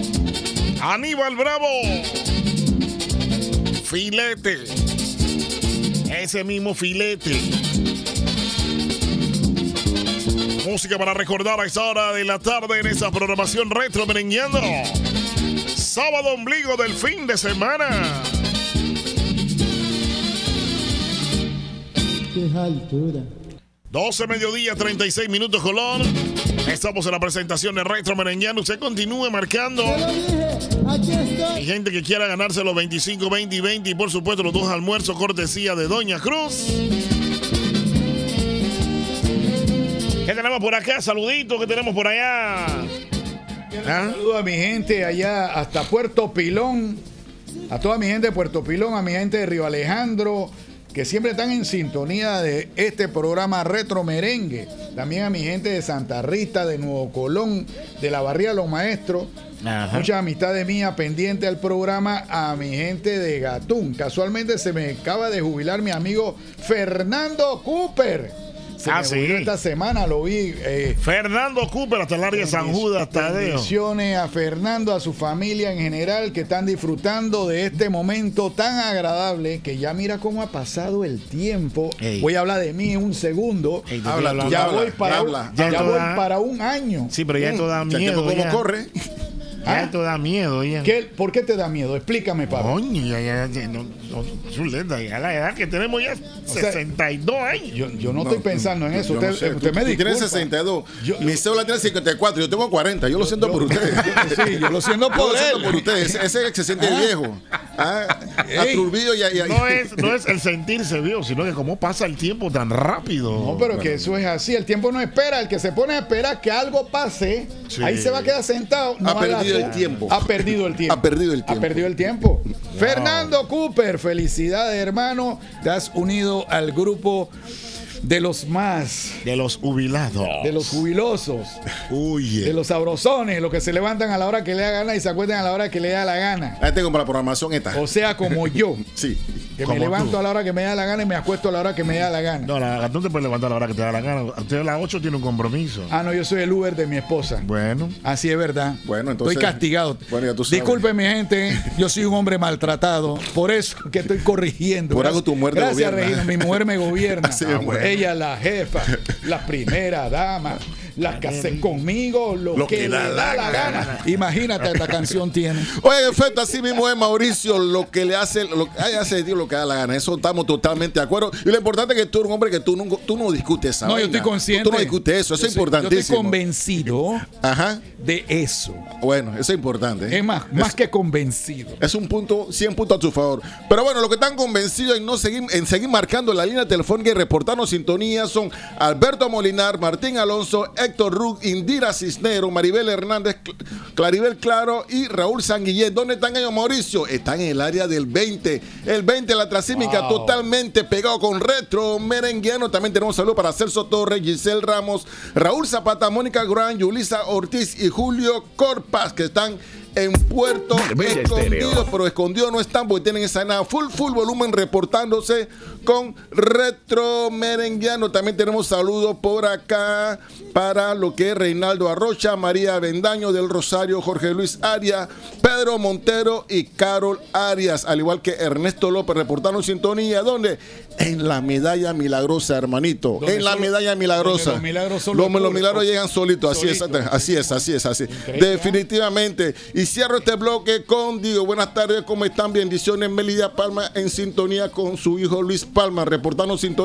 Aníbal Bravo. Filete. Ese mismo filete. Música para recordar a esa hora de la tarde en esa programación retro merengueando. Sábado ombligo del fin de semana. ¡Qué altura! 12 mediodía, 36 minutos, Colón. Estamos en la presentación de Retro Merengueando. Usted continúe marcando. ¡Te lo dije! ¡Aquí estoy! Hay gente que quiera ganarse los 25, 20 y 20. Y por supuesto los 2 almuerzos cortesía de Doña Cruz. ¿Qué tenemos por acá? Saluditos, ¿qué tenemos por allá? Saludos a mi gente allá hasta Puerto Pilón. A toda mi gente de Puerto Pilón, a mi gente de Río Alejandro, que siempre están en sintonía de este programa Retro Merengue. También a mi gente de Santa Rita, de Nuevo Colón, de la Barría Los Maestros. Ajá. Muchas amistades mías pendientes al programa. A mi gente de Gatún. Casualmente se me acaba de jubilar mi amigo Fernando Cooper. Se me jubiló esta semana, lo vi. Fernando Cooper, hasta el área de San Judas, Tadeo. Bendiciones a Fernando, a su familia en general, que están disfrutando de este momento tan agradable, que ya mira cómo ha pasado el tiempo. Ey. Voy a hablar de mí en un segundo. Ey, Ya voy para un año. Sí, pero ya esto da miedo. ¿Cómo corre? Ya esto da miedo. Ya. ¿Por qué te da miedo? Explícame, Pablo. Coño, ya la edad que tenemos ya, 62 años. Yo no estoy pensando en eso. Yo Usted, no sé. usted me Tú disculpa. tienes 62. Mi cédula tiene 54. Yo tengo 40. Yo lo siento por ustedes. Sí, yo lo siento Yo por lo siento él. por ustedes. Ese que se siente viejo. Aturbido y No es el sentirse viejo, sino que cómo pasa el tiempo tan rápido. No, pero que eso es así. El tiempo no espera. El que se pone a esperar que algo pase, Sí. ahí se va a quedar sentado. No Ha perdido haga- el tiempo. Ha perdido el tiempo. Ha perdido el tiempo. Ha perdido el tiempo. Fernando Cooper, felicidades, hermano. Te has unido al grupo de los más, De los jubilados. de los jubilosos, Uy. de los sabrosones, los que se levantan a la hora que le da gana y se acuestan a la hora que le da la gana. Ahí tengo para la programación esta. O sea, como yo, Sí. que Como me levanto tú. a la hora que me da la gana y me acuesto a la hora que me da la gana. No, no te puedes levantar a la hora que te da la gana. Usted a las 8 tiene un compromiso. Ah, no, yo soy el Uber de mi esposa. Bueno. Así es verdad. Bueno, entonces- estoy castigado. Bueno, ya tú sabes. Disculpen, mi gente. Yo soy un hombre maltratado. Por eso que estoy corrigiendo. Por algo tu mujer te Gracias, gobierna. Regina. Mi mujer me gobierna. Así es, bueno. Ella es la jefa, la primera dama, la que hace conmigo lo que le da la gana. Imagínate, esta canción tiene. Oye, en efecto, así mismo es Mauricio, lo que le hace, hace de ti lo que da la gana. Eso estamos totalmente de acuerdo. Y lo importante es que tú eres un hombre que tú no discutes esa No, yo vaina. estoy consciente. Tú no discutes eso, eso es Yo estoy importantísimo. convencido Ajá. de eso. Bueno, eso es importante. Es más que convencido. Es un punto, 100 puntos a tu favor. Pero bueno, los que están convencidos en seguir marcando la línea telefónica y reportarnos sintonía son Alberto Molinar, Martín Alonso, Héctor Rug, Indira Cisnero, Maribel Hernández, Claribel Claro y Raúl Sanguillén. ¿Dónde están ellos, Mauricio? Están en el área del 20. El 20 de la Trasímica, Wow. totalmente pegado con Retro Merenguiano. También tenemos saludos para Celso Torres, Giselle Ramos, Raúl Zapata, Mónica Gran, Yulisa Ortiz y Julio Corpas, que están en Puerto Marbella Escondido, Estéreo. pero escondido no están porque tienen esa nada full volumen reportándose con Retro Merenguiano. También tenemos saludos por acá para lo que es Reinaldo Arrocha, María Bendaño del Rosario, Jorge Luis Arias, Pedro Montero y Carol Arias, al igual que Ernesto López reportando sintonía. ¿Dónde? En la Medalla Milagrosa, hermanito. Donde En la solo- Medalla Milagrosa. donde los milagros solo Los ocurren. milagros llegan solitos. Solito. Así es. Increíble, Definitivamente. Y cierro este bloque con Diego. Buenas tardes, ¿cómo están? Bendiciones. Melida Palma en sintonía con su hijo Luis Palma, reportando sintonía.